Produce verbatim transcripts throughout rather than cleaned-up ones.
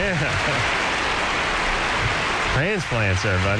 Yeah. Transplants, everybody.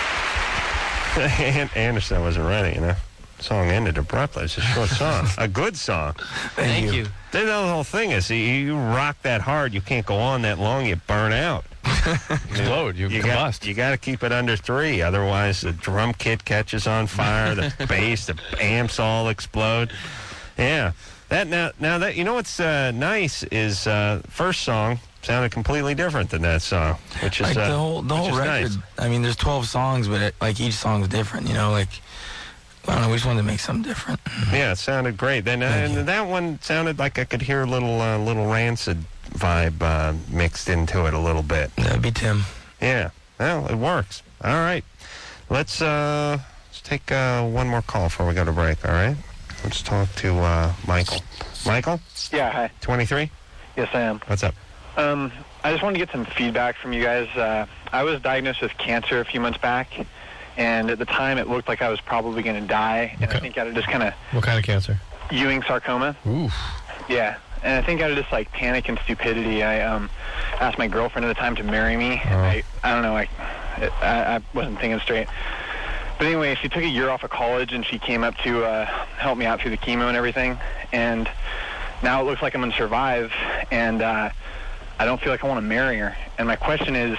Anderson wasn't ready, you know. Song ended abruptly. It's a short song. A good song. Thank you. The whole thing is, you, you rock that hard, you can't go on that long, you burn out. Explode, you, you combust. Got, you got to keep it under three, otherwise the drum kit catches on fire, the bass, the amps all explode. Yeah. That now, now that you know what's uh, nice is uh, first song sounded completely different than that song, which is like uh, the whole the whole record. Nice. I mean, there's twelve songs, but it, like each song's different. You know, like I don't know, we just wanted to make something different. Yeah, it sounded great. Then uh, and that one sounded like I could hear a little uh, little Rancid vibe uh, mixed into it a little bit. That'd be Tim. Yeah, well, it works. All right, let's uh, let's take uh, one more call before we go to break. All right, let's talk to uh, Michael. Michael? Yeah, hi. twenty-three? Yes, I am. What's up? Um, I just wanted to get some feedback from you guys. Uh, I was diagnosed with cancer a few months back, and at the time it looked like I was probably going to die, and Okay. I think out of just kind of What kind of cancer? Ewing sarcoma. Ooh. Yeah, and I think out of just like panic and stupidity, I um, asked my girlfriend at the time to marry me. Oh. I, I don't know, I, I, I wasn't thinking straight. But anyway, she took a year off of college, and she came up to uh, help me out through the chemo and everything. And now it looks like I'm going to survive, and uh, I don't feel like I want to marry her. And my question is,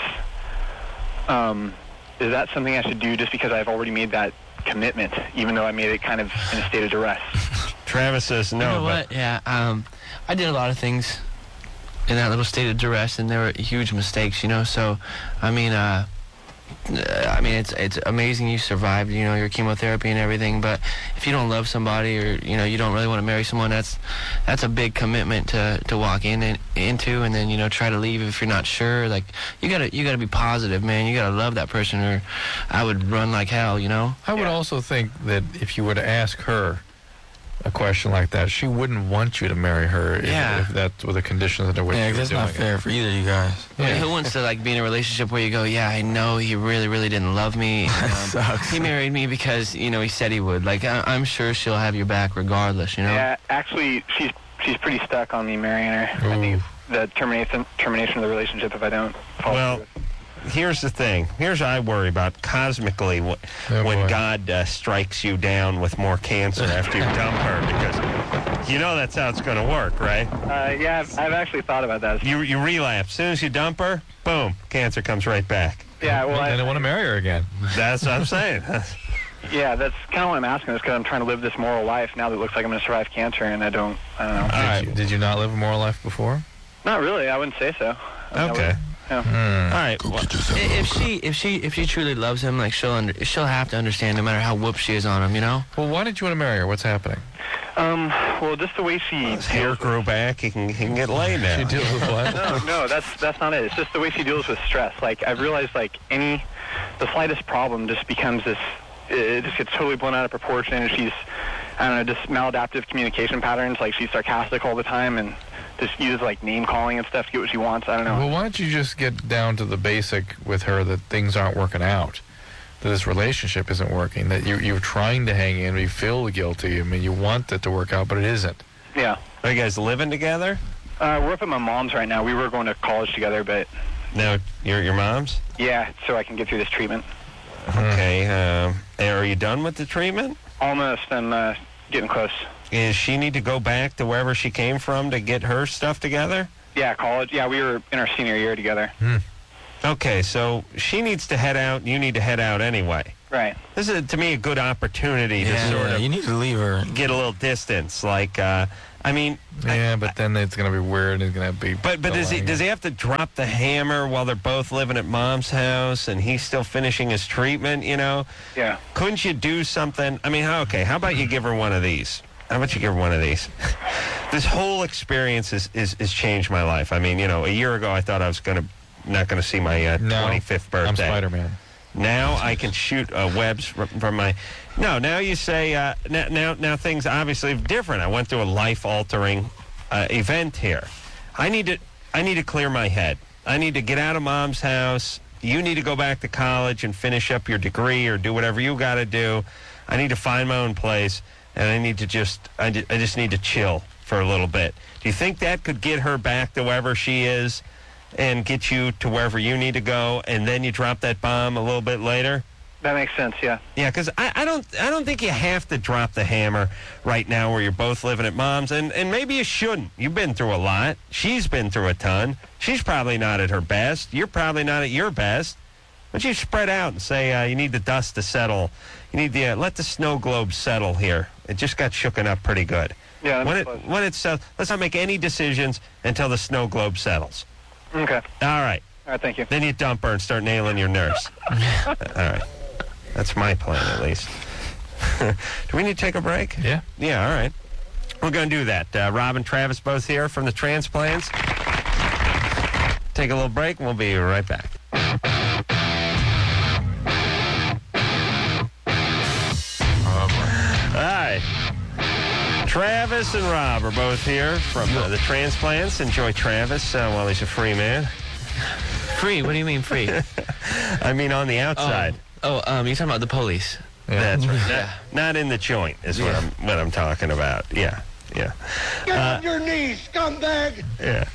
um, is that something I should do just because I've already made that commitment, even though I made it kind of in a state of duress? Travis says no. You know but what? Yeah, um, I did a lot of things in that little state of duress, and there were huge mistakes, you know. So, I mean, uh, I mean, it's it's amazing you survived, you know, your chemotherapy and everything. But if you don't love somebody, or you know, you don't really want to marry someone, that's that's a big commitment to to walk in and into, and then you know, try to leave if you're not sure. Like you gotta you gotta be positive, man. You gotta love that person, or I would run like hell, you know. I would Yeah. also think that if you were to ask her a question like that, she wouldn't want you to marry her if, Yeah. if that were the conditions under which Yeah, you were that's doing not it. fair for either of you guys. I mean, who wants to like be in a relationship where you go, yeah, I know he really, really didn't love me. That Um, sucks. he married me because you know he said he would. Like I, I'm sure she'll have your back regardless. You know. Yeah, actually, she's she's pretty stuck on me marrying her. I think it's the termination termination of the relationship if I don't follow Well, through. here's the thing. Here's what I worry about cosmically wh- Oh, when boy. God uh, strikes you down with more cancer after you dump her, because you know that's how it's going to work, right? Uh, yeah, I've, I've actually thought about that. You you relapse. As soon as you dump her, boom, cancer comes right back. Yeah, well, I I, don't want to marry her again. That's what I'm saying. yeah, that's kind of what I'm asking. Is because I'm trying to live this moral life now that it looks like I'm going to survive cancer, and I don't. I don't know. All Did, right. you, did you not live a moral life before? Not really. I wouldn't say so. I mean, I Okay. would- yeah. Hmm. All right. Well, I- If she, if she, if she truly loves him, like she'll, under, she'll have to understand, no matter how whooped she is on him, you know. Well, why did you want to marry her? What's happening? Um. Well, just the way she. his hair grew back. He can he can get laid now. She deals with what? No, no, that's that's not it. It's just the way she deals with stress. Like I've realized, like any, the slightest problem just becomes this. It just gets totally blown out of proportion, and she's, I don't know, just maladaptive communication patterns. Like she's sarcastic all the time, and just uses like name calling and stuff to get what she wants. I don't know. Well, why don't you just get down to the basic with her that things aren't working out, that this relationship isn't working, that you, you're trying to hang in, you feel guilty. I mean, you want it to work out, but it isn't. Yeah. Are you guys living together? Uh, we're up at my mom's right now. We were going to college together, but No, your your mom's. yeah, so I can get through this treatment. Okay. Um, are you done with the treatment? Almost. I'm uh, getting close. Does she need to go back to wherever she came from to get her stuff together? Yeah, college. Yeah, we were in our senior year together. Okay, so she needs to head out. You need to head out anyway. Right. This is, to me, a good opportunity to Yeah, sort of you need to leave her. get a little distance. Like, uh, I mean, Yeah, but then it's going to be weird. It's going to be. but but does he does he have to drop the hammer while they're both living at mom's house and he's still finishing his treatment? You know, Yeah. couldn't you do something? I mean, how, okay, how about you give her one of these? How about you give her one of these? This whole experience is, is, is changed my life. I mean, you know, a year ago I thought I was gonna not gonna see my uh, No, twenty-fifth birthday. I'm Spider-Man. Now I can shoot uh, webs from, from my. No, now you say uh, now, now now things obviously are different. I went through a life-altering uh, event here. I need to I need to clear my head. I need to get out of mom's house. You need to go back to college and finish up your degree or do whatever you got to do. I need to find my own place, and I need to just I, ju- I just need to chill for a little bit. Do you think that could get her back to wherever she is? and get you to wherever you need to go, and then you drop that bomb a little bit later? That makes sense, yeah. Yeah, because I, I don't I don't think you have to drop the hammer right now where you're both living at mom's, and, and maybe you shouldn't. You've been through a lot. She's been through a ton. She's probably not at her best. You're probably not at your best. But you spread out and say uh, you need the dust to settle. You need the uh, let the snow globe settle here. It just got shooken up pretty good. Yeah, that when makes it sense. when it's uh, let's not make any decisions until the snow globe settles. Okay. All right. All right, thank you. Then you dump her and start nailing your nurse. All right. That's my plan, at least. Do we need to take a break? Yeah. Yeah, all right. We're going to do that. Uh, Rob and Travis both here from the Transplants. Take a little break, and we'll be right back. All right. Travis and Rob are both here from uh, the Transplants. Enjoy Travis uh, while he's a free man. Free? What do you mean free? I mean on the outside. Oh, um, you're talking about the police. Yeah. That's right. Not, Yeah. not in the joint is what Yeah. I'm what I'm talking about. Yeah, yeah, Get on your knees, scumbag! yeah.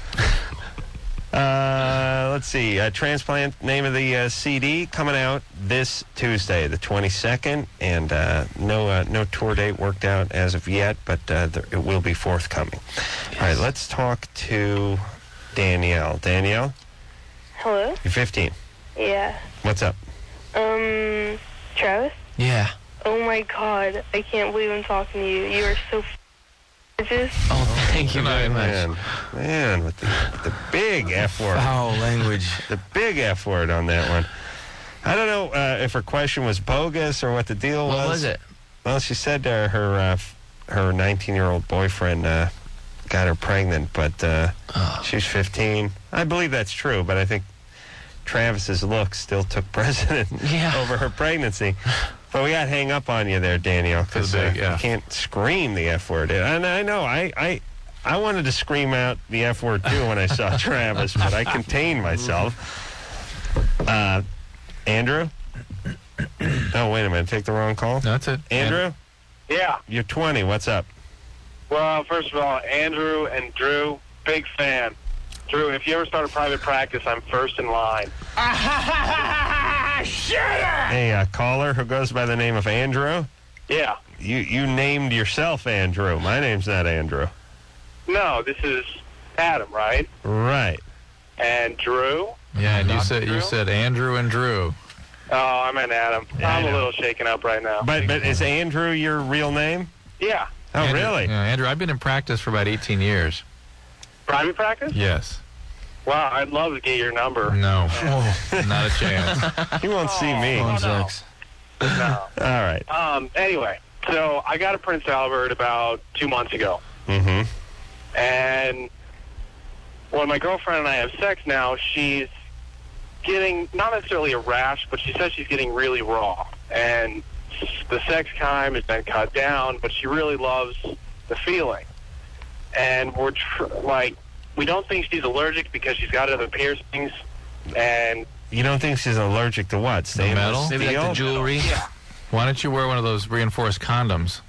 Uh, let's see. Uh, Transplant, name of the uh, C D coming out this Tuesday, the twenty-second, and uh, no uh, no tour date worked out as of yet, but uh, there, it will be forthcoming. All right, let's talk to Danielle. Danielle, Hello? you're fifteen. Yeah. What's up? Um, Travis? Yeah. Oh my god, I can't believe I'm talking to you. You are so f- gorgeous. Oh, thank you very much. Man, man, with the, with the big F word. Foul language. The big F word on that one. I don't know uh, if her question was bogus or what the deal was. What was it? Well, she said uh, her uh, f- her nineteen-year-old boyfriend uh, got her pregnant, but uh, Oh. she's fifteen. I believe that's true, but I think Travis's looks still took precedent Yeah. over her pregnancy. But we got to hang up on you there, Danielle, because For the uh, big F. you can't scream the F word. And I know, I, I, I wanted to scream out the F word, too, when I saw Travis, but I contained myself. Uh, Andrew? Oh, wait a minute. Take the wrong call? No, that's it. Andrew? Yeah. You're twenty. What's up? Well, first of all, Andrew and Drew, big fan. Drew, if you ever start a private practice, I'm first in line. Hey, uh, caller who goes by the name of Andrew? Yeah. You, you named yourself Andrew. My name's not Andrew. No, this is Adam, right? Right. And Drew? Yeah, and you Doctor said you Drew? said Andrew and Drew. Oh, I meant Adam. Yeah, I I'm a know. little shaken up right now. But but is Andrew your real name? Yeah. Oh, Andrew, really? Yeah, Andrew, I've been in practice for about eighteen years. Private practice? Yes. Wow, I'd love to get your number. No. Not a chance. He won't see me. Oh, Phone no. sucks. No. All right. Um, anyway, so I got a Prince Albert about two months ago. Mm-hmm. And when my girlfriend and I have sex now, she's getting, not necessarily a rash, but she says she's getting really raw. And the sex time has been cut down, but she really loves the feeling. And we're, tr- like, we don't think she's allergic because she's got other piercings. And You don't think she's allergic to what? Stainless metal? Maybe like the steel? jewelry. yeah, Why don't you wear one of those reinforced condoms?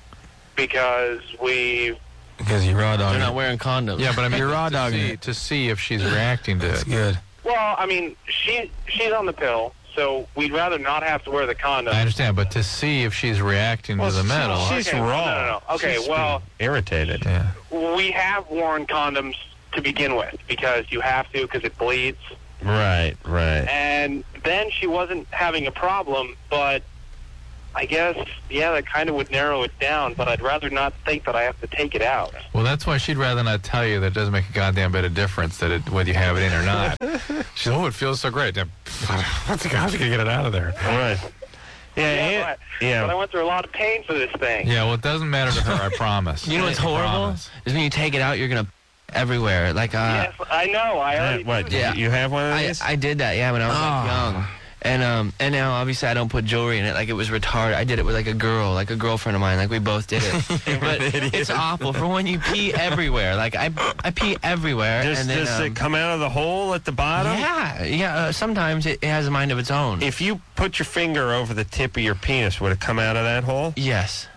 because we, Because you raw dog. They're not wearing condoms. Yeah, but I mean, You're raw to, dogging see, it. to see if she's reacting to That's it. good. well, I mean, she she's on the pill, so we'd rather not have to wear the condom. I understand, but to see if she's reacting Well, to the she- metal. She's Okay, raw. no, no, no. Okay, She's well- irritated. Yeah. We have worn condoms to begin with because you have to because it bleeds. Right, right. And then she wasn't having a problem, but I guess, yeah, that kind of would narrow it down, but I'd rather not think that I have to take it out. Well, that's why she'd rather not tell you that it doesn't make a goddamn bit of difference that it, whether you have it in or not. She's, oh, it feels so great. How's he going to get it out of there? Right. Yeah, Yeah, and- but, but I yeah. went through a lot of pain for this thing. Yeah, well, it doesn't matter to her, I promise. You know what's I horrible? promise. Is when you take it out, you're going to everywhere. Like, uh, Yes, I know. I Uh, already what, do Yeah. you have one of I, these? I did that, yeah, when I was like, Oh. young. And um and now obviously I don't put jewelry in it. Like it was retarded. I did it with like a girl, like a girlfriend of mine. Like we both did it. But it's awful for when you pee everywhere. Like I I pee everywhere. Does, and then, does um, it come out of the hole at the bottom? Yeah, yeah. Uh, sometimes it, it has a mind of its own. If you put your finger over the tip of your penis, would it come out of that hole? yes.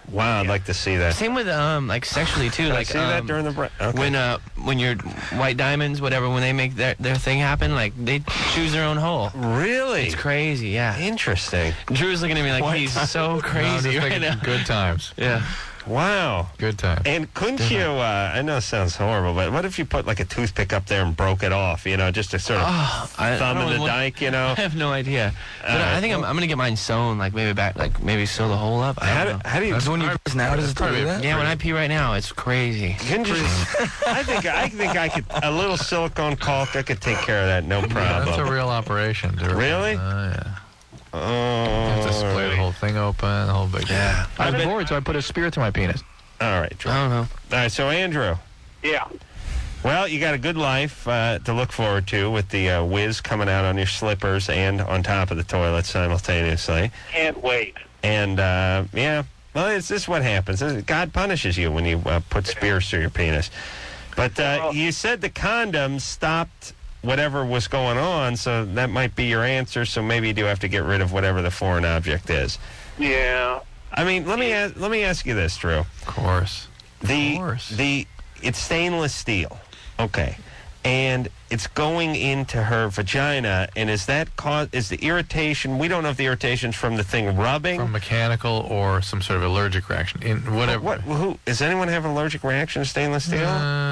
Wow, I'd like to see that. Same with um like sexually too. Can like I see that um, during the break? Okay. when uh when your White Diamonds, whatever, when they make their their thing happen, like they choose their own hole. Really? It's crazy. Yeah. Interesting. Drew's looking at me like White he's Diamonds. so No, crazy just right making now. good times. Yeah. Wow. Good times. And couldn't you, uh, I know it sounds horrible, but what if you put like a toothpick up there and broke it off, you know, just to sort of Oh, I, thumb I in don't the want- dike, you know? I have no idea. But All I right, think I'm, well- I'm gonna get mine sewn, like maybe back, like maybe sew the hole up. I How don't do, know. how do you... That's when you piss now. Does it do that? Yeah, when I pee right now, it's crazy. Couldn't you just- I think I think I could, a little silicone caulk, I could take care of that, no Yeah, problem. that's a real operation. To Really? Uh, yeah. Oh, You have to split the whole thing open, the whole big. Yeah. I was bored, so I put a spear through my penis. all right, Drew. I All don't know. right, so Andrew. Yeah. Well, you got a good life uh, to look forward to with the uh, whiz coming out on your slippers and on top of the toilet simultaneously. Can't wait. And, uh, yeah, well, it's this is what happens. God punishes you when you uh, put spears through your penis. But uh, Well- you said the condoms stopped whatever was going on, so that might be your answer. So maybe you do have to get rid of whatever the foreign object is. Yeah. I mean, let me ask, let me ask you this, Drew. Of course. The course. the it's stainless steel, okay, and it's going into her vagina. And is that cause? Is the irritation? We don't know if the irritation's from the thing rubbing. From mechanical or some sort of allergic reaction. In whatever. What? Who? Does anyone have an allergic reaction to stainless steel? Uh,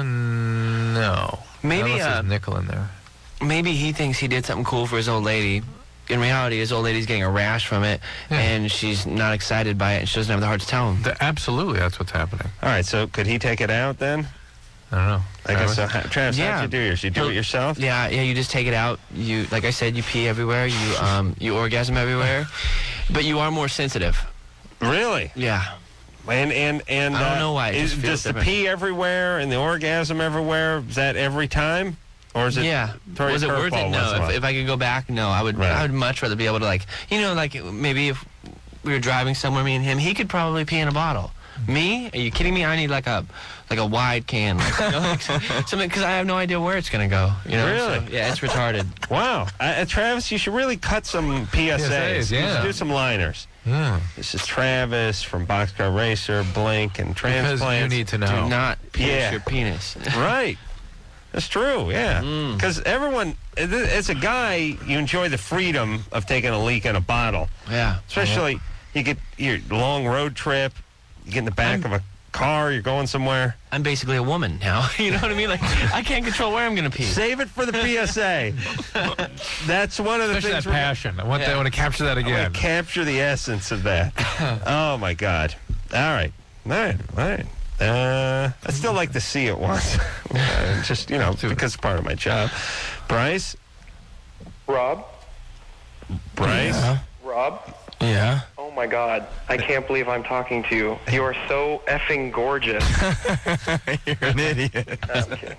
no. Maybe, Unless uh, there's nickel in there. Maybe he thinks he did something cool for his old lady. In reality, his old lady's getting a rash from it, Yeah. and she's not excited by it, and she doesn't have the heart to tell him. The, absolutely, that's what's happening. All right. So could he take it out then? I don't know. I guess so. How- Travis, Yeah. how'd you do yours? You do He'll- it yourself? Yeah, yeah. You just take it out. You, like I said, you pee everywhere. You, um, you orgasm everywhere, but you are more sensitive. Really? Yeah. And and and I don't uh, know why, it Is, just feels does the different. pee everywhere and the orgasm everywhere? Is that every time, or is it? Yeah. throw you Was a it worth curveball it? once in a No. while? If, if I could go back, no. I would. Right. I would much rather be able to, like, you know, like maybe if we were driving somewhere, me and him, he could probably pee in a bottle. Me? Are you kidding me? I need like a like a wide can, like, you know, like something, because I have no idea where it's gonna go. You know? Really? So, yeah, it's retarded. Wow, uh, uh, Travis, you should really cut some P S As. P S As, You yeah. should do some liners. Yeah. This is Travis from Boxcar Racer, Blink, and Because Transplants. you need to Do know. not pierce Yeah. your penis. Right. That's true, yeah. Mm. Because everyone, as a guy, you enjoy the freedom of taking a leak in a bottle. Yeah. Especially, you get your long road trip, you get in the back of a car, you're going somewhere. I'm basically a woman now. You know what I mean? Like, I can't control where I'm gonna pee. Save it for the P S A. That's one of the Especially things that we're passion. I want, Yeah. that, I want to capture that I want again. to capture the essence of that. Oh, my God. All right. All right. All right. Uh, I still like to see it once. Uh, just, you know, because it's part of my job. Bryce? Rob? Bryce? Yeah. Rob? Yeah. Oh my God. I can't believe I'm talking to you. You are so effing gorgeous. You're an idiot. I'm kidding.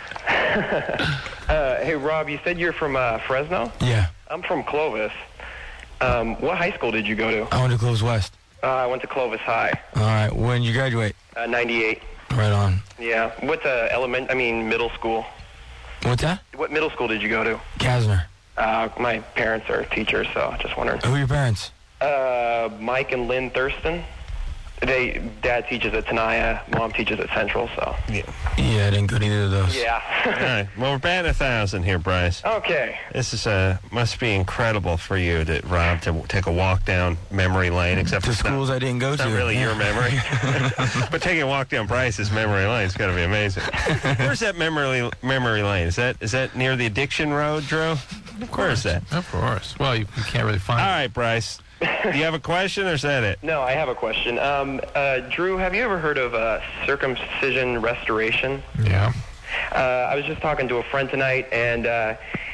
uh, hey, Rob, you said you're from uh, Fresno? Yeah. I'm from Clovis. Um, what high school did you go to? I went to Clovis West. Uh, I went to Clovis High, All right. When did you graduate? uh, ninety-eight. Right on. Yeah. What's uh, element? I mean, middle school. What's that? What middle school did you go to? Kasner. Uh, my parents are teachers, so just wondering. Who are your parents? Uh, Mike and Lynn Thurston. They dad teaches at Tenaya, mom teaches at Central, so Yeah. Yeah, I didn't go to either of those. All yeah. right. Well, we're batting a thousand here, Bryce. Okay. This is uh, must be incredible for you, to, Rob, to take a walk down memory lane, except To for it's not- schools I didn't go It's to. not really Yeah. your memory. But taking a walk down Bryce's memory lane is going to be amazing. Where's that memory memory lane? Is that is that near the Addiction Road, Drew? Where is that? Of course. Well, you, you can't really find All it. right, Bryce. Do you have a question, or is that it? No, I have a question. Um, uh, Drew, have you ever heard of uh, circumcision restoration? Yeah. Uh, I was just talking to a friend tonight, and uh,